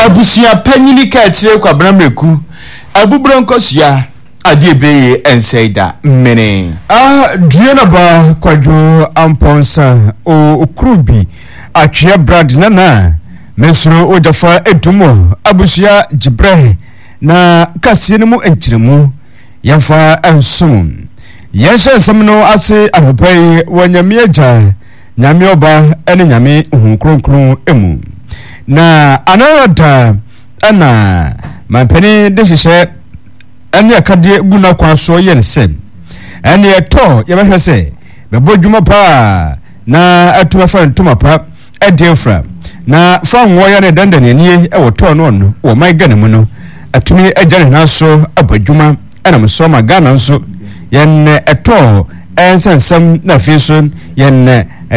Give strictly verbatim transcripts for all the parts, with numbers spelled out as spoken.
abusia panyini ka kire kwa bramreku abubronkosia adiebeye ensaida mene ah duena ba kwadwo amponsa o okrubi atwe brad nana mesro ojafa edumo abusia jibre na kasine mu enchiremu yafa ensum yesha samno ase ahopai wanyamieja nyame oba ene nyame hunkronkron emu na anawada ana mapeni deshishe ene akade guna kwaso yense ene eto yebehwese bebodwuma pa na atuma fa ntuma pa edefra na fa nwoya ne dandane nie e woto no no wo mai gane mu no atumi ejane na so abadwuma ana mso ma gana nso yen eto ensensem na fiso yen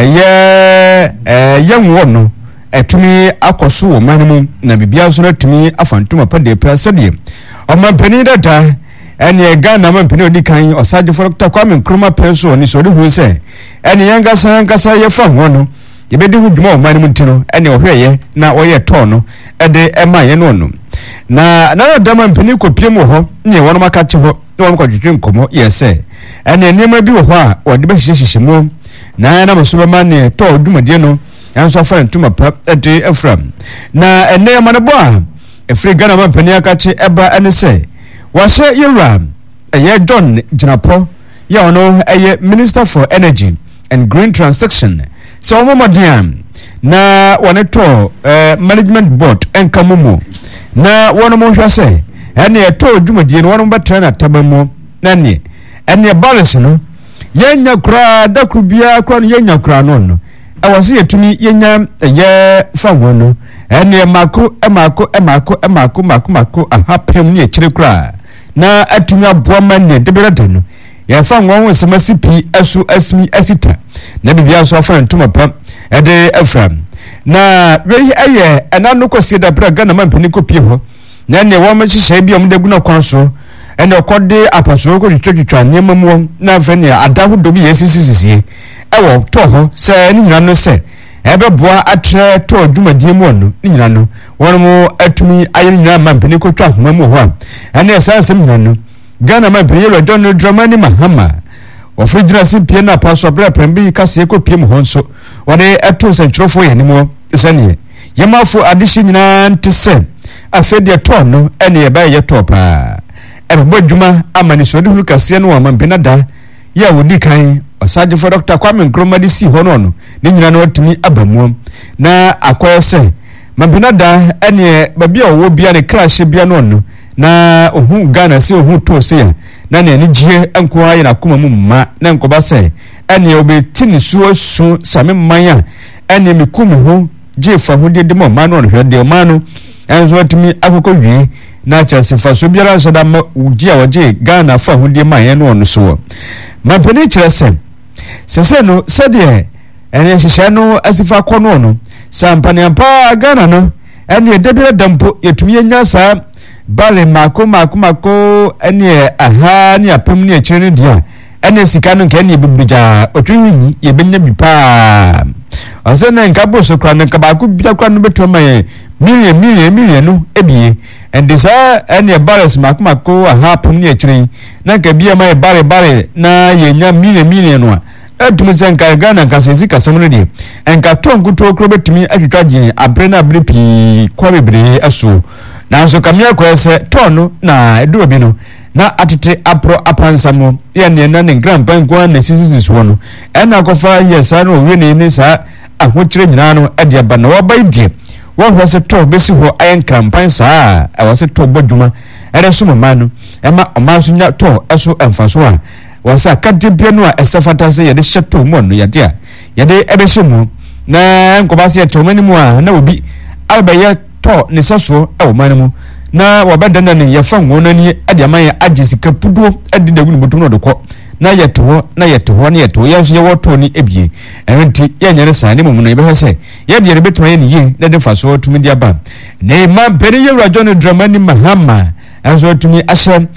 eye yenwo no etumi akoso wo manemu na bibia so na tumi afantuma pa de prasade o mampani data ene Ghana mampani odikan osaje for Doctor Kwame Nkrumah penso ni so de hu se ene yanga sanka sa ye fa ho no ye bedi hu dwuma o manemu ntino ene ohweye na oye to no ede ema ye no no na na da mampani kopiem ho ne wono makache ho wono kwadwetwe nkomo yese ene nema bi wo ho a ode be hihyehyehye mu na na masuba ne to dwumade no yanso afa ntuma pa ede efram na ene yamanebo a efre Ghana mampani akache eba ene se wase yura eye John Jinapo ya ono eye Minister for Energy and Green Transition so momodiam na waneto uh, management board enkamumu na wono mo hwase ene eto dwumadie no wono betra na tabamu na ne ene balance no yenya kura dakrubia kura no yenya kura no no awase yetumi yenya eye fawo no ene mako emako emako emako mako mako ahapem ne ekire kura na atumi aboa mane deberada no ya fa ngon semasipi asu asmi asita na bibia so afa ntuma pa ede afram na wehi aye enano kwese da bra Ghana mampani kopie ho na ne wo mahihye bia mu daguna kwanso ene okode apaso ko twetwetwa nyemamu na afa ne adahodo bi yesisisisie ewo to ho se ni nyina no se ebe boa atre to dwumadie mu no ni nyina no wono mo atumi aye nyina mampani ko twa homa mu ho ene sansem nyina no Ghana mampani yelo John Dramani Mahama ofrijira simpie na paso bra pembi kase ko piem ho nso wode eto sentrofo ye ni mo sane yemafu adishi nyina ntise afede to no ene ye ba ye to pa ebe bodwuma amani so de hulu kase no mampani da ya wodi kan osaje for Doctor Kwame Nkrumah di si ho no no ni nyina no atumi abamu na akoyese mampani da ene babia owo bia ne crash bia no no na ohu Ghana se ohu to se ya na ne ni jie enko ayi na kuma mu ma na nkoba se ene obetini suo su same manya ene mikume ho je fa ho de de mo ma no hwe de ma no enzo atimi akoko wi na chase fa so biara so da ma uji a waje Ghana fa ho de ma ye no no so ma peni kire se sese no se de ene hihye no asifa kono no sampane ampa Ghana no ene de bi dampo yetumi nya sa bale mako mako mako ene aha ni apem ni ekire dia ene sika no nke ne bibuja otwinyi ye benya bi pa asena nka boso kra nka ba ku bia kra no beto ma million million million no ebie and this ene bales mako mako aha apem ni ekire na nka bia ma bale bale na ye nya million million no etum se nka Ghana nka se sika samno die nka tongu to kro betumi atwitwaje abre na abre pi kwa bebre aso na so kamia kwese tono na edu bi no na atete apro apansamo ye ne na ne grandpa nko na sisisi no ena kofa yesa no we ne ne sa ahokyere nyina no ade aba na wobai die wo hwese to besi ho ayen campaign sa e wose to bodwuma ere so mama no ema omaso nya to eso emfaso a wose akade bia no a esafata se ye de hyeto mo no ye de a ye de ebe hyemu na nkoba se to mani mu a na obi albaye to ne saso e wo manemu na wabadana ne yefa ngona ni ade amaye agisika pudo ade dagunu botum no dokọ na yeto na yeto na yeto yanso ye woto ni ebie enti ye nyere sane mu no yebe se ye de betuma ye ni ye na de faso tumi dia ba ne ma bere ye John Dramani Mahama anso tumi ashe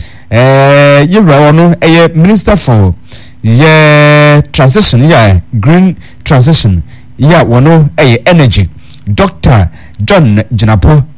eh ye wono eye Minister for ye transition ya green transition ya wono eye energy Doctor John Jinapo